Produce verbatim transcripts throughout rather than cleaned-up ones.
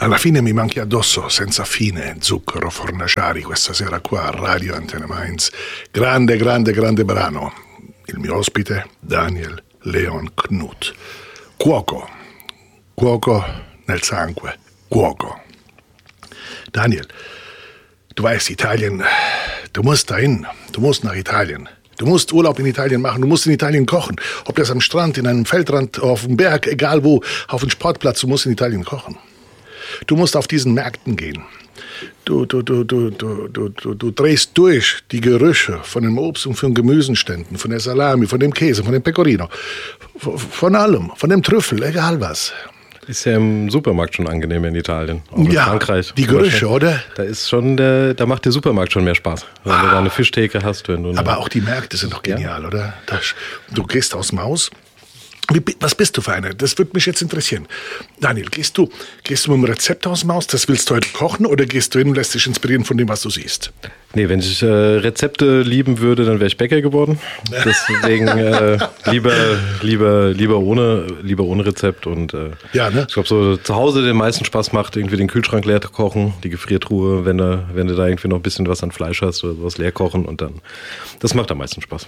Alla fine mi manchi addosso, senza fine, zucchero fornaciari, questa sera qua a Radio Antenne Mainz. Grande, grande, grande brano. Il mio ospite, Daniel Leon Knut. Cuoco. Cuoco nel sangue. Cuoco. Daniel, du weißt, Italien, du musst dahin. Du musst nach Italien. Du musst Urlaub in Italien machen, du musst in Italien kochen. Ob das am Strand, in einem Feldrand, auf dem Berg, egal wo, auf dem Sportplatz, du musst in Italien kochen. Du musst auf diesen Märkten gehen. Du, du, du, du, du, du, du, du drehst durch die Gerüche von dem Obst und von Gemüsenständen, von der Salami, von dem Käse, von dem Pecorino, von allem, von dem Trüffel, egal was. Ist ja im Supermarkt schon angenehmer in Italien. Auch in ja, Frankreich. Die Gerüche, oder? Da ist schon der, da macht der Supermarkt schon mehr Spaß, wenn ah. du da eine Fischtheke hast. Wenn du Aber auch die Märkte sind doch genial, ja. oder? Das, du gehst aus dem Haus. Wie, was bist du für einer? Das würde mich jetzt interessieren. Daniel, gehst du, gehst du mit einem Rezept aus dem Haus, das willst du heute kochen, oder gehst du hin und lässt dich inspirieren von dem, was du siehst? Nee, wenn ich äh, Rezepte lieben würde, dann wäre ich Bäcker geworden. Deswegen äh, lieber, lieber, lieber, ohne, lieber ohne Rezept. Und äh, ja, ne? ich glaube, so zu Hause den meisten Spaß macht, irgendwie den Kühlschrank leer kochen, die Gefriertruhe, wenn du, wenn du da irgendwie noch ein bisschen was an Fleisch hast oder sowas, leer kochen und dann, das macht am meisten Spaß.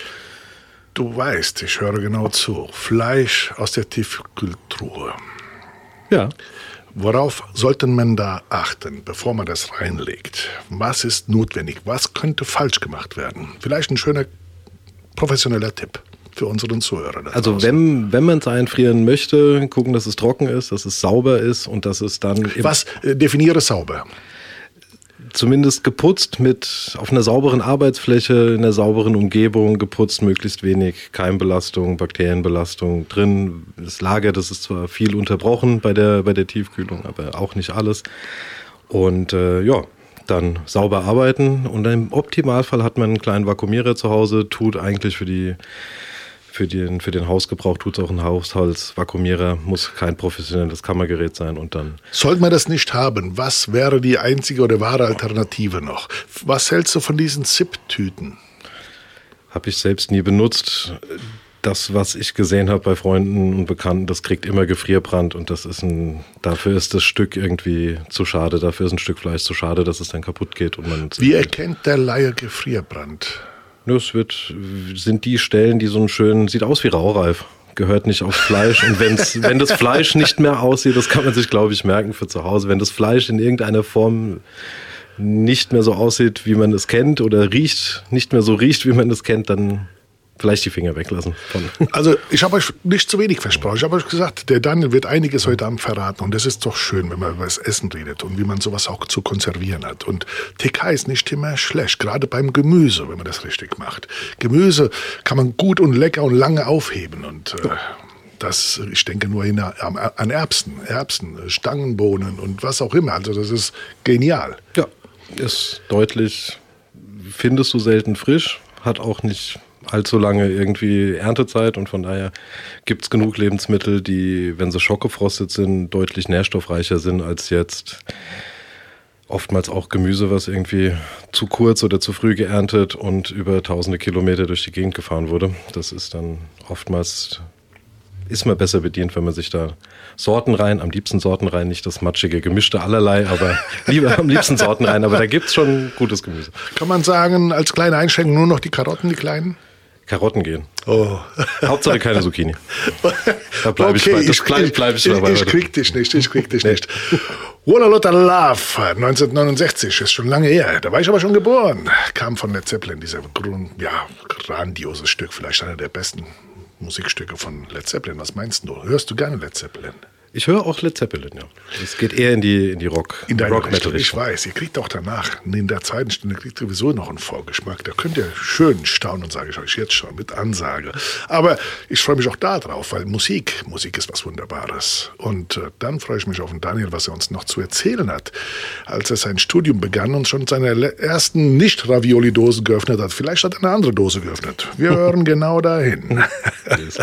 Du weißt, ich höre genau zu. Fleisch aus der Tiefkühltruhe. Ja. Worauf sollte man da achten, bevor man das reinlegt? Was ist notwendig? Was könnte falsch gemacht werden? Vielleicht ein schöner professioneller Tipp für unseren Zuhörer. Also wenn, wenn man es einfrieren möchte, gucken, dass es trocken ist, dass es sauber ist und dass es dann... Was? Äh, definiere sauber. Zumindest geputzt mit auf einer sauberen Arbeitsfläche, in einer sauberen Umgebung, geputzt, möglichst wenig Keimbelastung, Bakterienbelastung drin. Das Lager, das ist zwar viel unterbrochen bei der, bei der Tiefkühlung, aber auch nicht alles. Und äh, ja, dann sauber arbeiten und im Optimalfall hat man einen kleinen Vakuumierer zu Hause, tut eigentlich für die Für den, für den Hausgebrauch tut es auch ein Haushaltsvakuumierer, muss kein professionelles Kammergerät sein und dann... Sollte man das nicht haben, was wäre die einzige oder wahre Alternative noch? Was hältst du von diesen Zip-Tüten? Habe ich selbst nie benutzt. Das, was ich gesehen habe bei Freunden und Bekannten, das kriegt immer Gefrierbrand und das ist ein, dafür ist das Stück irgendwie zu schade, dafür ist ein Stück Fleisch zu schade, dass es dann kaputt geht. Und man Wie erkennt der Laie Gefrierbrand? Das wird, sind die Stellen, die so ein schön, sieht aus wie Raureif, gehört nicht aufs Fleisch. Und wenn's, wenn das Fleisch nicht mehr aussieht, das kann man sich, glaube ich, merken für zu Hause. Wenn das Fleisch in irgendeiner Form nicht mehr so aussieht, wie man es kennt, oder riecht, nicht mehr so riecht, wie man es kennt, dann vielleicht die Finger weglassen. Also ich habe euch nicht zu wenig versprochen. Ich habe euch gesagt, der Daniel wird einiges heute Abend verraten. Und das ist doch schön, wenn man über das Essen redet und wie man sowas auch zu konservieren hat. Und T K ist nicht immer schlecht, gerade beim Gemüse, wenn man das richtig macht. Gemüse kann man gut und lecker und lange aufheben. Und äh, das, ich denke nur in, an Erbsen, Erbsen, Stangenbohnen und was auch immer. Also das ist genial. Ja, ist deutlich, findest du selten frisch, hat auch nicht allzu lange irgendwie Erntezeit und von daher gibt es genug Lebensmittel, die, wenn sie schockgefrostet sind, deutlich nährstoffreicher sind als jetzt oftmals auch Gemüse, was irgendwie zu kurz oder zu früh geerntet und über tausende Kilometer durch die Gegend gefahren wurde. Das ist dann oftmals, ist man besser bedient, wenn man sich da Sorten rein, am liebsten Sorten rein, nicht das matschige, gemischte allerlei, aber lieber am liebsten Sorten rein, aber da gibt es schon gutes Gemüse. Kann man sagen, als kleine Einschränkung nur noch die Karotten, die kleinen? Karotten gehen. Oh. Hauptsache keine Zucchini. Da bleibe okay, ich, bei, das ich, bleib ich, ich dabei. Ich, ich krieg dich nicht, ich krieg dich nicht. Walla Lotta Love, neunzehnhundertneunundsechzig, ist schon lange her. Da war ich aber schon geboren. Kam von Led Zeppelin, dieser ja, grandioses Stück, vielleicht einer der besten Musikstücke von Led Zeppelin. Was meinst du? Hörst du gerne Led Zeppelin? Ich höre auch Led Zeppelin, ja. Es geht eher in die, in die Rock, in Rock Richtung. Ich weiß, ihr kriegt auch danach, in der zweiten Stunde kriegt ihr sowieso noch einen Vorgeschmack. Da könnt ihr schön staunen, sage ich euch jetzt schon, mit Ansage. Aber ich freue mich auch da drauf, weil Musik, Musik ist was Wunderbares. Und äh, dann freue ich mich auf den Daniel, was er uns noch zu erzählen hat. Als er sein Studium begann und schon seine ersten Nicht-Ravioli-Dosen geöffnet hat. Vielleicht hat er eine andere Dose geöffnet. Wir hören genau dahin.